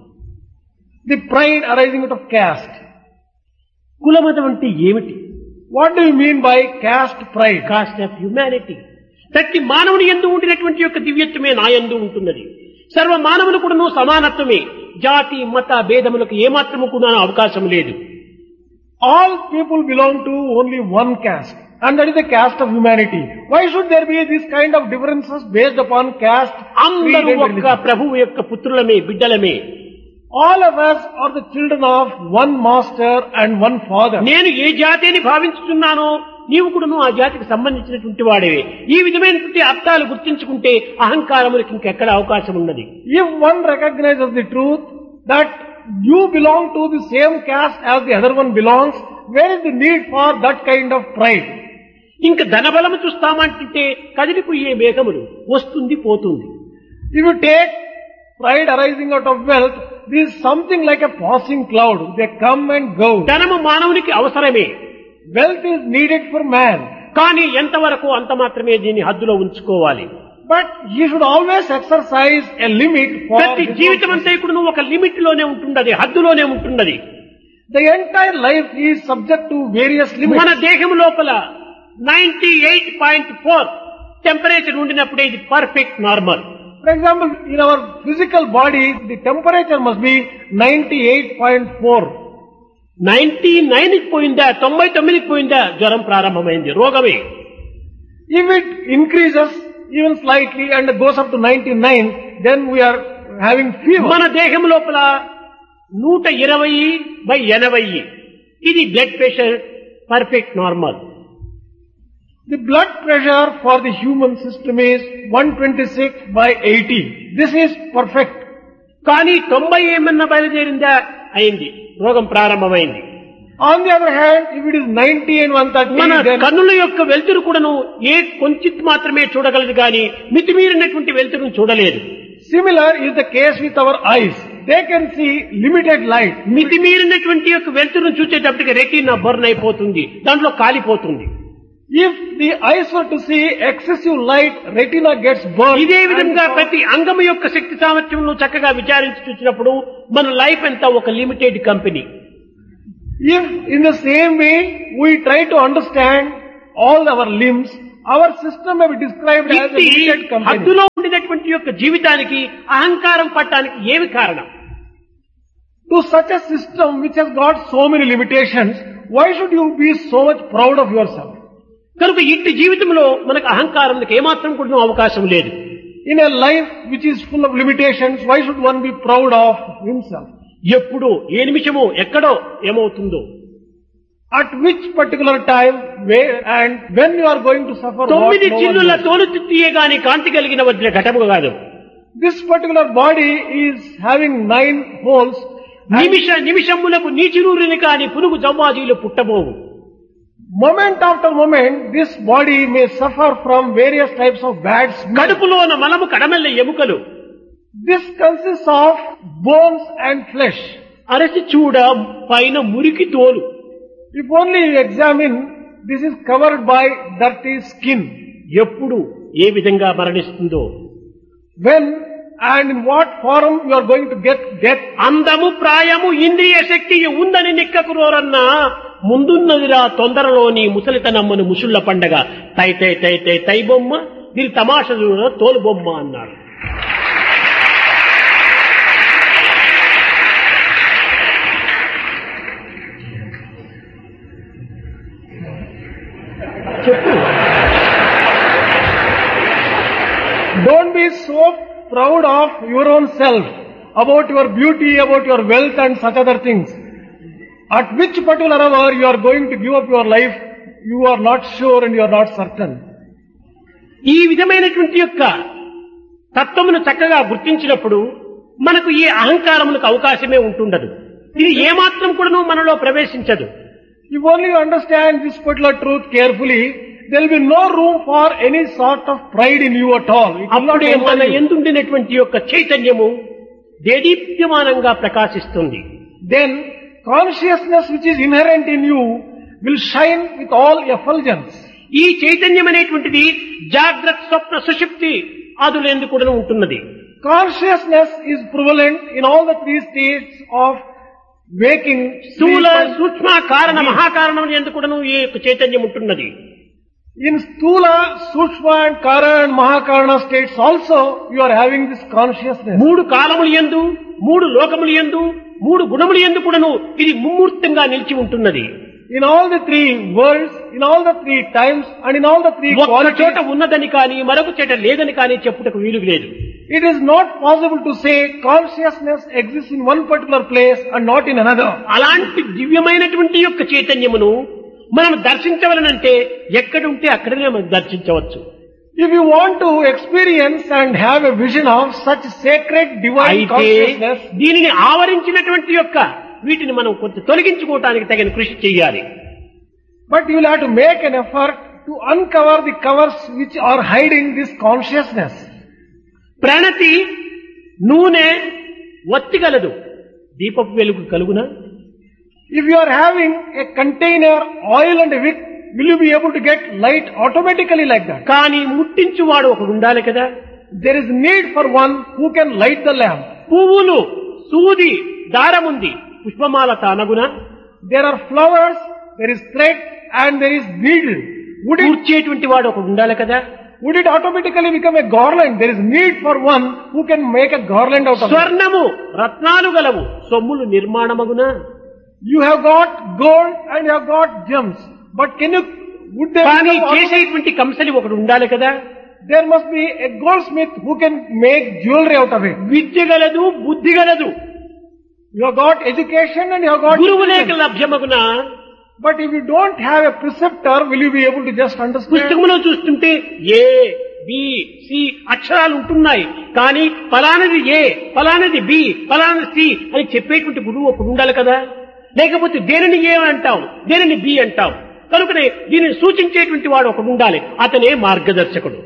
The pride arising out of caste. కుల మతం అంటే ఏమిటి? What do you mean by caste pride? Cost of humanity. ప్రతి మానవుని యందు ఉండినటువంటి యొక్క దివ్యత్వమే నా యందు ఉంటున్నది. సర్వ మానవులు కూడాను సమానత్వమే. జాతి మత భేదములకు ఏమాత్రము కూడా అవకాశం లేదు. All people belong to only one caste, and that is the caste of humanity. Why should there be this kind of differences based upon caste, creed అందరూ and ఒక్క religion? ప్రభువు యొక్క పుత్రులమే, బిడ్డలమే. All of us are the children of one master and one father. నేను ఏ జాతి అని భావించుతున్నానో నీవు కూడాను ఆ జాతికి సంబంధించినటువంటి వాడేవే. ఈ విధమైనటువంటి అర్థాలు గుర్తించుకుంటే అహంకారములకు ఇంకెక్కడ అవకాశం ఉన్నది. If one recognizes the truth that you belong to the same caste as the other one belongs, where is the need for that kind of pride? ఇంక ధనబలము చూస్తామంటే కదిలిపోయే మేఘములు వస్తుంది పోతుంది. If you take pride arising out of wealth, this is something like a passing cloud. They come and go. ధనము మానవునికి అవసరమే, Wealth is needed for man, కానీ ఎంతవరకు అంత మాత్రమే దీన్ని హద్దులో ఉంచుకోవాలి. but he should always exercise a limit for ప్రతి his జీవితం own. అంతా ఇప్పుడు నువ్వు ఒక లిమిట్ లోనే ఉంటున్నది, హద్దులోనే ఉంటున్నది. The entire life is subject to various మన limits. దేహం లోపల ninety eight point four temperature ఉండినప్పుడే ఇది perfect normal. For example, in our physical body, the temperature must be ninety-eight point four. Ninety nine పోయిందా, తొంభై తొమ్మిదికి పోయిందా, జ్వరం ప్రారంభమైంది, రోగమే. If it increases even slightly and goes up to ninety-nine, then we are having fever. మన దేహం లోపల నూట ఇరవై బై ఎనభై ఇది blood pressure perfect normal. The blood pressure for the human system is one twenty-six by eighty. This is perfect. కానీ తొంభై ఏమన్నా బయలుదేరిందా, అయింది, రోగం ప్రారంభమైంది. On the other hand, if it is ninety and one thirty, మన then కన్నుల యొక్క వెలుతురు కూడాను ఏ కొంచెం మాత్రమే చూడగలదు కానీ మితిమీరినటువంటి వెలుతురును చూడలేదు. similar is the case with our eyes. They can see limited light. మితిమీరినటువంటి యొక్క వెలుతురును చూసేటప్పటికి రెటీనా బర్న్ అయిపోతుంది, దాంట్లో కాలిపోతుంది. If the eyes were to see excessive light, retina gets burned. ఇదే విధంగా and- ప్రతి అంగము యొక్క శక్తి సామర్థ్యంలో చక్కగా విచారించి చూసినప్పుడు మన లైఫ్ అంతా ఒక limited company. If in the same way we try to understand all our limbs, our system may be described as a ఇది limited company. హద్దులో ఉండినటువంటి యొక్క జీవితానికి అహంకారం పట్టడానికి ఏమి కారణం? To such a system which has got so many limitations, why should you be so much proud of yourself? కనుక ఇట్టి జీవితంలో మనకు అహంకారానికి ఏమాత్రం కూడా అవకాశం లేదు. In a life which is full of limitations, why should one be proud of himself? ఎప్పుడు ఏ నిమిషమో ఎక్కడో ఏమవుతుందో, At which particular time, where and when you are going to suffer what తొమ్మిది no one చిల్లుల knows. తోలు తిత్తియే గాని కాంతి కలిగిన వజ్ర ఘటము కాదు. This particular body is having nine holes. and నిమిష నిమిషములకు నీచిరూరిని కాని పురుగు జవ్వాజీలు పుట్టబోవు. Moment after moment, this body may suffer from various types of bad smell. కడుపులోన మలము కడమెల్ల ఎముకలు, This consists of bones and flesh. అరసి చూడ పైన మురికి తోలు. If only you examine, this is covered by dirty skin. ఎప్పుడు ఏ విధంగా మరణిస్తుందో, When and in what form you are going to get death. అందము ప్రాయము ఇంద్రియ శక్తి ఉందని నిక్కకురోరన్నా ముందున్నదిరా తొందరలోని ముసలితనమ్మను ముసుళ్ల పండగ తై తై తై తై తై బొమ్మ దీని తమాషలు తోలు బొమ్మ అన్నాడు. చెప్పు. Don't be so proud of your own self, about your beauty, about your wealth and such other things. At which particular hour you are going to give up your life, you are not sure and you are not certain. ఈ విధమైనటువంటి యొక్క తత్వమును చక్కగా గుర్తించినప్పుడు మనకు ఈ అహంకారములకు అవకాశమే ఉంటుండదు. ఇది ఏమాత్రం కూడాను మనలో ప్రవేశించదు. If only you understand this particular truth carefully, there will be no room for any sort of pride in you at all. It will not అప్పుడే enter మన you. ఎందుండినటువంటి యొక్క చైతన్యము దేదీప్యమానంగా ప్రకాశిస్తుంది. Then consciousness which is inherent in you will shine with all effulgence. ఈ చైతన్యం అనేటువంటిది జాగ్రత్త స్వప్న సుషుప్తి ఆదులందు కూడా ఉంటున్నది. Consciousness is prevalent in all the three states of waking, స్థూల sleep and సూక్ష్మ కారణ మహాకారణం ఎందు కూడా ఈ యొక్క చైతన్యం ఉంటున్నది. In Stula, Sukshma and Kara and Mahakarana states also, you are having this consciousness. మూడు కాలములు యందు మూడు లోకములు యందు మూడు గుణములు యందు కూడాను ఇది ముమ్మూర్తంగా నిలిచి ఉంటున్నది. In all the three worlds, in all the three times and in all the three ఒక్క చోట qualities, ఉన్నదని కానీ మరొక చోట లేదని కానీ చెప్పుటకు వీలు లేదు. it is not possible to say consciousness exists in one particular place and not in another. అలాంటి దివ్యమైనటువంటి యొక్క చైతన్యమును మనం దర్శించవలనంటే ఎక్కడుంటే అక్కడనే మనం దర్శించవచ్చు. If you want to experience and have a vision of such sacred divine అయితే consciousness, దీనిని ఆవరించినటువంటి యొక్క వీటిని మనం కొంత తొలగించుకోవటానికి తగిన కృషి చేయాలి. but you will have to make an effort to uncover the covers which are hiding this consciousness. ప్రణతి నూనె ఒత్తిగలదు, దీపపు వెలుగు కలుగునా? If you are having a container, oil and a wick, will you be able to get light automatically like that? కానీ ముట్టించువాడు ఒకడు ఉండాలి కదా. There is need for one who can light the lamp. పువ్వులు, సూది, దారముంది, పుష్పమాల తానగునా? There are flowers, there is thread and there is needle. Would it, కూర్చేటువంటి వాడు ఒకడు ఉండాలి కదా. would it automatically become a garland? There is need for one who can make a garland out of it. స్వర్ణము, రత్నాలు గలవు, సొమ్ములు నిర్మాణమగునా? You have got gold and you have got gems. But can you, would there కానీ become auto- చేసేటువంటి కంసలి ఒకడు ఉండాలి కదా. there must be a goldsmith who can make jewelry out of it. విద్య గలదు, బుద్ధి గలదు, You have got education and you have got గురువు లేక discipline. లభ్యమగునా? But if you don't have a preceptor, will you be able to just understand? పుస్తకంలో చూస్తుంటే ఏ బి సి అక్షరాలు ఉంటున్నాయి, కానీ ఫలానది ఏ, ఫలానది బి, ఫలానది సి అని చెప్పేటువంటి గురువు ఒకడు ఉండాలి కదా. లేకపోతే దేనిని ఏ అంటాం, దేనిని బి అంటాం. కనుకనే దీనిని సూచించేటువంటి వాడు ఒకడు ఉండాలి, అతనే మార్గదర్శకుడు.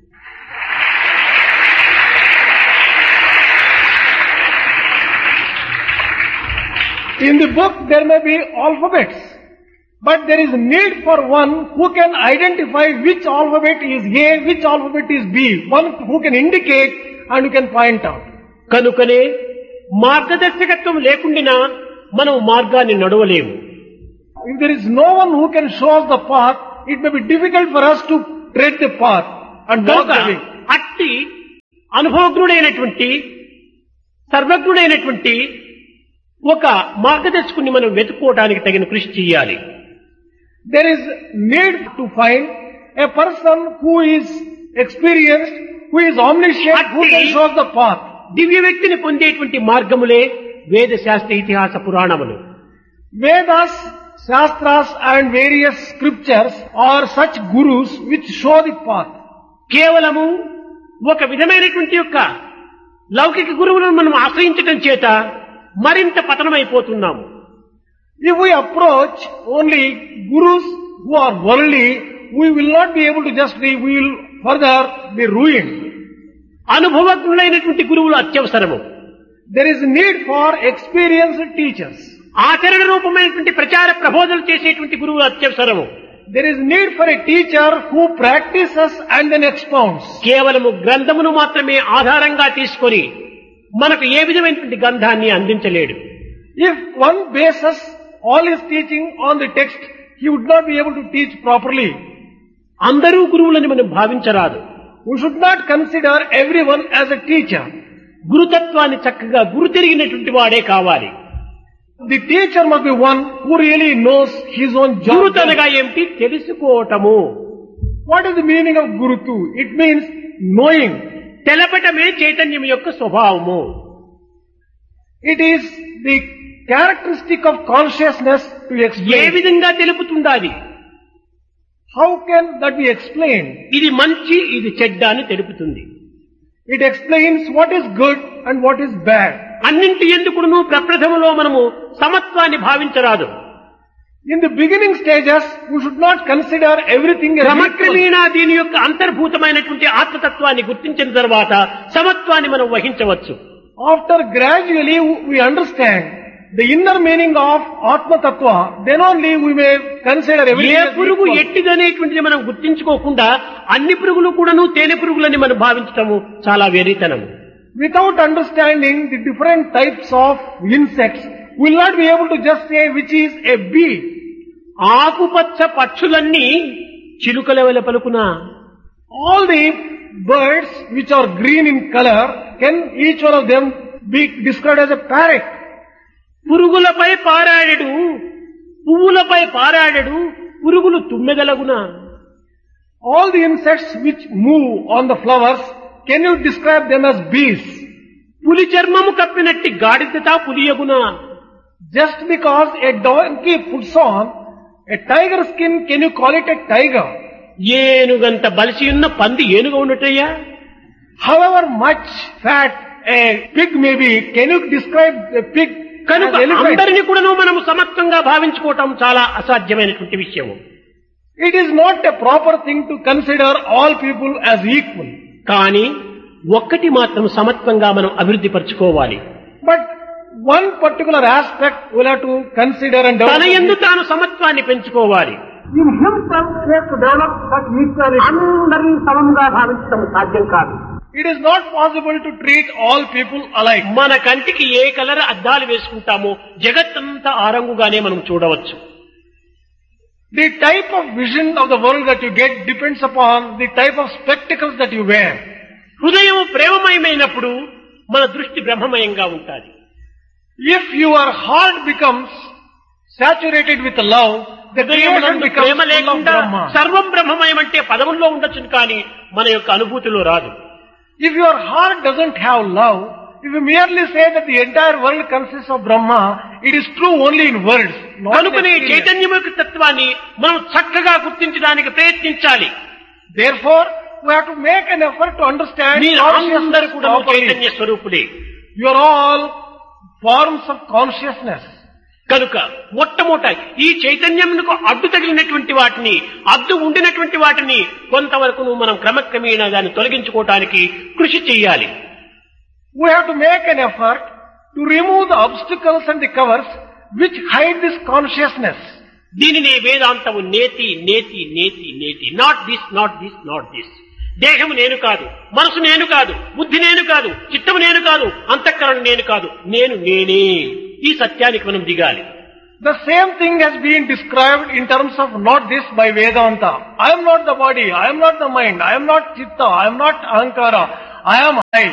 In the book there may be alphabets, but there is need for one who can identify which alphabet is A, which alphabet is B, one who can indicate and who can point out. కనుకనే మార్గదర్శకత్వం లేకుండా మనం మార్గాన్ని నడవలేము. If there is no one who can show us the path, it may be difficult for us to tread the path and walk కనుక the way. అట్టి అనుభవజ్ఞుడైనటువంటి సర్వజ్ఞుడైనటువంటి ఒక మార్గదర్శకుని మనం వెతుక్కోవడానికి తగిన కృషి చేయాలి. There is need to find a person who is experienced, who is omniscient, who can show us the path. దివ్య వ్యక్తిని పొందేటువంటి మార్గములే వేద శాస్త్ర ఇతిహాస పురాణములు. Vedas, Shastras and various scriptures are such gurus which show the path. కేవలము ఒక విధమైనటువంటి యొక్క లౌకిక గురువులను మనం ఆశ్రయించడం చేత మరింత పతనమైపోతున్నాము. If we approach only gurus who are worldly, we will not be able to just be, we will further be ruined. అనుభవజ్ఞులైనటువంటి గురువులు అత్యవసరము. There is need for experienced teachers. ఆచరణ రూపమైనటువంటి ప్రచార ప్రబోధనలు చేసేటువంటి గురువులు అత్యవసరము. There is need for a teacher who practices and then expounds. కేవలము గ్రంథమును మాత్రమే ఆధారంగా తీసుకొని మనకు ఏ విధమైనటువంటి గ్రంథాన్ని అందించలేడు. If one bases all his teaching on the text, he would not be able to teach properly. అందరూ గురువులని మనం భావించరాదు. We should not consider everyone as a teacher. గురుతత్వాన్ని చక్కగా గురు తిరిగినటువంటి వాడే కావాలి. The teacher must be one who really knows his own job. గురుతనగా ఏమిటి? తెలుసుకోవటము. What is the meaning of Gurutu? It means knowing. తెలపటమే చైతన్యం యొక్క స్వభావము. It is the characteristic of consciousness to A explain. విధంగా తెలుపుతుండాలి? How can that be explained? ఇది మంచి, ఇది చెడ్డ అని తెలుపుతుంది. It explains what is good and what is bad. అన్నింటి ఎందుకును ప్రప్రథమలో మనము సమత్వాన్ని భావించరాదు. In the beginning stages, we should not consider everything as equal. క్రమక్రమేణా దీని యొక్క అంతర్భూతమైనటువంటి ఆత్మతత్వాన్ని గుర్తించిన తర్వాత సమత్వాన్ని మనం వహించవచ్చు. After gradually we understand the inner meaning of Atma Tattva, then only we may consider A everything as పురుగు equal. ఎట్టిదనేటువంటిది మనం గుర్తించుకోకుండా అన్ని పురుగులు కూడాను తేనె పురుగులని మనం భావించటము చాలా వెరితనము. Without understanding the different types of insects, we will not be able to just say which is a bee. ఆకుపచ్చ పక్షులన్నీ చిలుకల వలె పలుకునా? All the birds which are green in color, can each one of them be described as a parrot? పురుగులపై పారాడెడు, పువ్వులపై పారాడెడు, పురుగులు తుమ్మెదలగునా? All the insects which move on the flowers, can you describe them as bees? పులి చర్మము కప్పినట్టి గాడిదతా పులియగునా? Just because a donkey puts on a tiger skin, can you call it a tiger? ఏనుగంత బలిసి ఉన్న పంది ఏనుగా ఉన్నట్టయ్యా? However much fat a pig may be, can you describe a pig కనుక as elephant? అందరినీ కూడాను మనము సమత్వంగా భావించుకోవటం చాలా అసాధ్యమైనటువంటి విషయం. It is not a proper thing to consider all people as equal. కానీ ఒక్కటి మాత్రం సమత్వంగా మనం అభివృద్ధి పరచుకోవాలి. But one particular aspect we'll have to consider and తన యందు develop. తాను సమత్వాన్ని పెంచుకోవాలి. In himself he has to develop such equality. అందరినీ సమంగా భావించడం సాధ్యం కాదు. It is not possible to treat all people alike. మన కంటికి ఏ కలర్ అద్దాలు వేసుకుంటామో జగత్తంతా ఆ రంగుగానే మనం చూడవచ్చు. The type of vision of the world that you get depends upon the type of spectacles that you wear. హృదయం ప్రేమమయమైనప్పుడు మన దృష్టి బ్రహ్మమయంగా ఉంటుంది. If your heart becomes saturated with love, the creation హృదయమునందు becomes ప్రేమ full of లేకుండా Brahma. సర్వం బ్రహ్మమయం అంటే పదముల్లో ఉండొచ్చు కానీ మన యొక్క అనుభూతిలో రాదు. If your heart doesn't have love, if you merely say that the entire world consists of Brahma, it is true only in words, not in కనుకనే experience. చైతన్యముఖ తత్వాన్ని మనం చక్కగా గుర్తించడానికి ప్రయత్నించాలి. Therefore, we have to make an effort to understand మీరు అందరూ consciousness కూడా properly. Chaitanya స్వరూపులే. You are all forms of consciousness. కనుక మొట్టమొదట ఈ చైతన్యమునకు అడ్డు తగిలినటువంటి వాటిని, అడ్డు ఉండినటువంటి వాటిని కొంతవరకు మనం క్రమక్రమేణా దాన్ని తొలగించుకోవటానికి కృషి చేయాలి. We have to make an effort to remove the obstacles and the covers which hide this consciousness. దీనినే వేదాంతము నేతి నేతి నేతి నేతి not this not this not this. దేహము నేను కాదు, మనసు నేను కాదు, బుద్ధి నేను కాదు, చిత్తము నేను కాదు, అంతఃకరణ నేను కాదు, నేను నేనే. ఈ సత్యానికి మనం దిగాలి. The same thing has been described in terms of not this by Vedanta. I am not the body, I am not the mind, I am not chitta, I am not ahankara, I am I.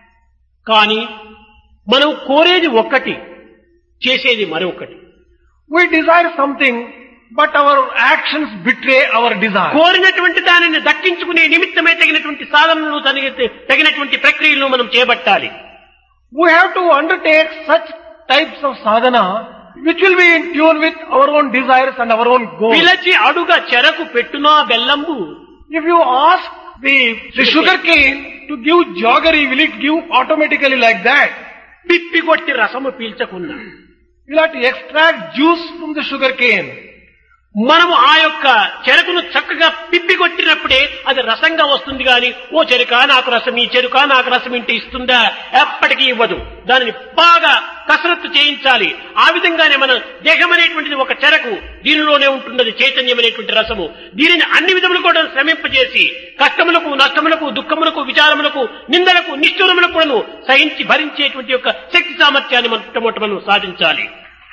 కానీ మనం కోరేది ఒక్కటి, చేసేది మరొకటి. We desire something, but our actions betray our desire. కోరినటువంటి దానిని దక్కించుకునే నిమిత్తమే తగినటువంటి సాధనలు తగిన- తగినటువంటి ప్రక్రియలను మనం చేపట్టాలి. We have to undertake such types of sadhana which will be in tune with our own desires and our own goals. పిలచి అడుగ చెరకు పెట్టునా బెల్లంబు. If you ask the, the sugar cane to give jaggery, will it give automatically like that? పిప్పి కొట్టి రసము పీల్చకున్నా You'll have to extract juice from the sugar cane. మనము ఆ యొక్క చెరుకును చక్కగా పిప్పి కొట్టినప్పుడే అది రసంగా వస్తుంది గాని ఓ చెరుక నాకు రసం, ఈ చెరుక నాకు రసం ఇంటి ఇస్తుందా? ఎప్పటికీ ఇవ్వదు. దానిని బాగా కసరత్తు చేయించాలి. ఆ విధంగానే మన దేహం అనేటువంటిది ఒక చెరకు, దీనిలోనే ఉంటున్నది చైతన్యం అనేటువంటి రసము. దీనిని అన్ని విధములు కూడా శ్రమింపజేసి కష్టములకు, నష్టములకు, దుఃఖములకు, విచారములకు, నిందలకు, నిష్ఠూరములకు కూడా సహించి భరించేటువంటి యొక్క శక్తి సామర్థ్యాన్ని మనం మొట్టమొదట మనం సాధించాలి.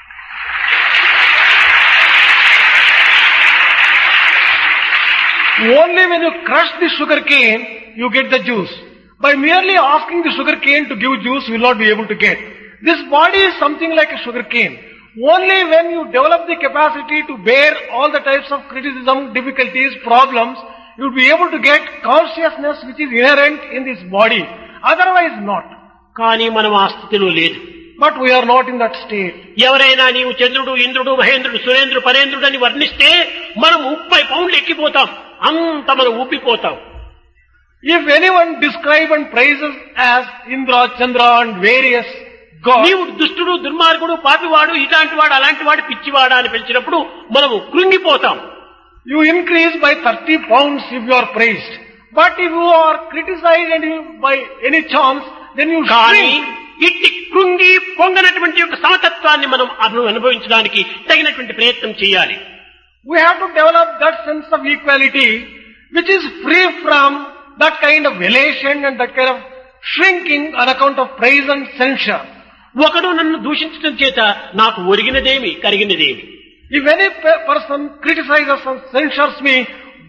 Only when you crush the sugar cane, you get the juice. By merely asking the sugar cane to give juice, you will not be able to get. This body is something like a sugar cane. Only when you develop the capacity to bear all the types of criticism, difficulties, problems, you will be able to get consciousness which is inherent in this body. Otherwise not. కానీ మనం ఆ స్థితిలో లేదు. But we are not in that state. ఎవరైనా నీవు చంద్రుడు, ఇంద్రుడు, మహేంద్రుడు, సురేంద్రుడు, పరేంద్రుడు అని వర్ణిస్తే మనం ముప్పై పౌండ్లు ఎక్కిపోతాం. అంత మనం ఊపిపోతాం. If anyone describe and praises as Indra, Chandra and various gods, నీవు దుష్టుడు, దుర్మార్గుడు, పాపివాడు, ఇలాంటి వాడు, అలాంటి వాడు, పిచ్చివాడా అని పిలిచినప్పుడు మనము కృంగిపోతాం. you increase by thirty pounds if you are praised. But if you are criticized and you, by any chance, then you కానీ shrink. ఇట్టి కృంగి పొంగనటువంటి యొక్క సమతత్వాన్ని మనం అను- అనుభవించడానికి తగినటువంటి ప్రయత్నం చేయాలి. We have to develop that sense of equality which is free from that kind of elation and that kind of shrinking on account of praise and censure. ఒకడు నన్ను దూషించడం చేత నాకు ఒరిగినదేమి, కరిగినదేమి? If any pe- person criticizes and censures me,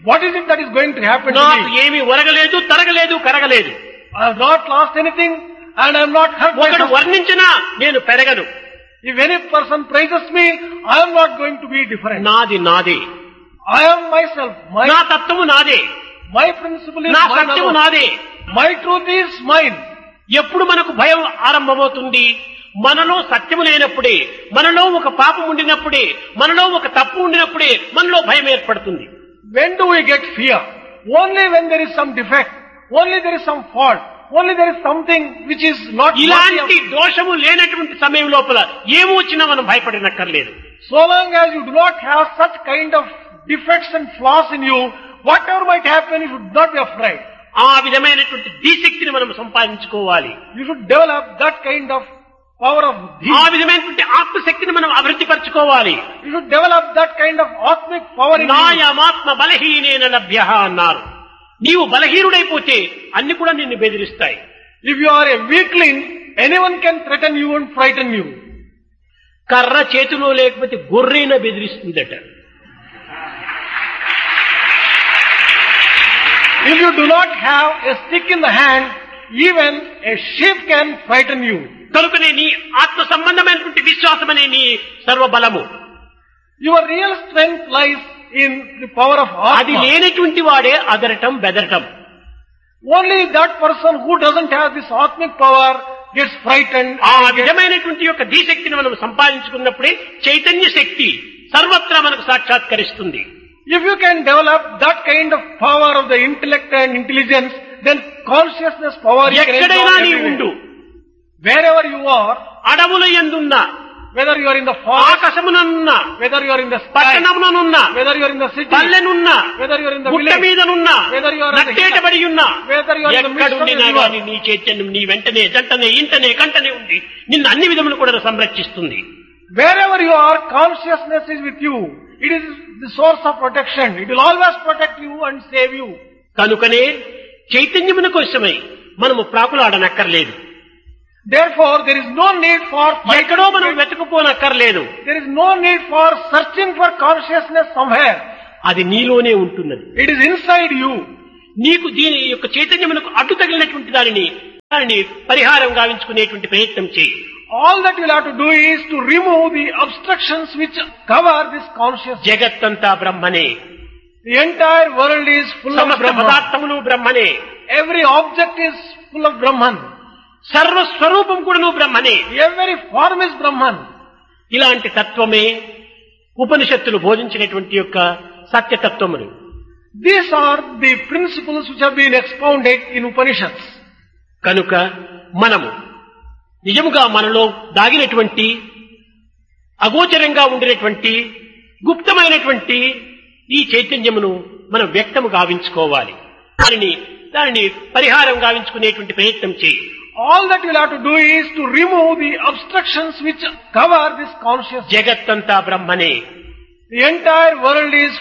What is it that is going to happen to నాకు me? ఏమీ ఒరగలేదు, తరగలేదు, కరగలేదు. I have not lost anything and I am not hurt. ఒకడు myself. వర్ణించినా నేను పెరగను. If any person praises me, I am not going to be different. నాది నాదే, I am myself. My, నా తత్వము నాదే, my principle is నా mine సత్యము alone. నాదే. My truth is mine. ఎప్పుడు మనకు భయం ఆరంభమవుతుంది? మనలో సత్యము లేనప్పుడే, మనలో ఒక పాపం ఉండినప్పుడే, మనలో ఒక తప్పు ఉండినప్పుడే మనలో భయం ఏర్పడుతుంది. When do we get fear? Only when there is some defect. Only there is some fault. Only there is something which is not worthy ఇలాంటి of- దోషము లేనటువంటి సమయం లోపల ఏమో వచ్చినా మనం భయపడినక్కర్లేదు. So long as you do not have such kind of defects and flaws in you, whatever might happen, you should not be afraid. ఆ విధమైనటువంటి ధీశక్తిని మనం సంపాదించుకోవాలి. You should develop that kind of power of ఆ dhi. విధమైనటువంటి ఆత్మశక్తిని మనం అభివృద్ధి పరచుకోవాలి. You should develop that kind of atmic power in you. నాయమాత్మ బలహీనేన లభ్య అన్నారు. నీవు బలహీనుడైపోతే అన్ని కూడా నిన్ను బెదిరిస్తాయి. If you are a weakling, anyone can threaten you and frighten you. కర్ర చేతిలో లేకపోతే గొర్రెన బెదిరిస్తుందట. If you do not have a stick in the hand, even a sheep can frighten you. కనుకనే నీ ఆత్మ సంబంధమైనటువంటి విశ్వాసం అనే నీ సర్వబలము. Your real strength lies in the power of అది Atma. లేనటువంటి వాడే అదరటం బెదరటం. Only that person who doesn't have this Atmic power gets frightened. ఆ and gets- విధమైనటువంటి యొక్క ధీశక్తిని మనం సంపాదించుకున్నప్పుడే చైతన్య శక్తి సర్వత్రా మనకు సాక్షాత్కరిస్తుంది. If you can develop that kind of power of the intellect and intelligence, then consciousness power you can ఎక్కడైనా enjoy నీ everywhere. ఉండు, Wherever you are, అడవుల యందున్నా, whether you are in the forest, ఆకాశమునన్నా, whether you are in the sky, పట్టణముననున్నా, whether you are in the city, పల్లెనున్నా, whether you are in the గుట్ట village, మీదనున్నా, whether you are on the నట్టేటబడి ఉన్నా, whether you are in the midst of the ఎక్కడుండినా river, గాని నీ చైతన్యం నీ వెంటనే జంటనే ఇంటనే కంటనే ఉంది నిన్ను అన్ని విధములు కూడా సంరక్షిస్తుంది. wherever you are, consciousness is with you. It is the source of protection. It will always protect you and save you. కనుకనే చైతన్యమున కోసమై మనము ప్రాకులాడనక్కర్లేదు. Therefore, there is no need for ఎక్కడో మనం వెతుకుపోనక్కర్లేదు. there is no need for searching for consciousness somewhere. అది నీలోనే ఉంటున్నది. It is inside you. నీకు దీని యొక్క చైతన్యమునకు అడ్డు తగిలినటువంటి దానిని దానిని పరిహారం గావించుకునేటువంటి ప్రయత్నం చేయి. All that you'll have to do is to remove the obstructions which cover this consciousness. జగత్తంతా బ్రహ్మనే, The entire world is full of సమస్త Brahman. పదార్థములు బ్రహ్మనే, Every object is full of Brahman. సర్వస్వరూపం కూడాను బ్రహ్మనే. Every form is Brahman. ఇలాంటి తత్వమే ఉపనిషత్తులు బోధించినటువంటి యొక్క సత్యతత్వములు. These are the principles which have been expounded in Upanishads. కనుక మనము నిజముగా మనలో దాగినటువంటి అగోచరంగా ఉండినటువంటి గుప్తమైనటువంటి ఈ చైతన్యమును మనం వ్యక్తము గావించుకోవాలి. దానిని దానిని పరిహారం గావించుకునేటువంటి ప్రయత్నం చేయి. All that you'll have to do is to remove the obstructions which cover this consciousness. జగత్తంతా బ్రహ్మనే, The entire world is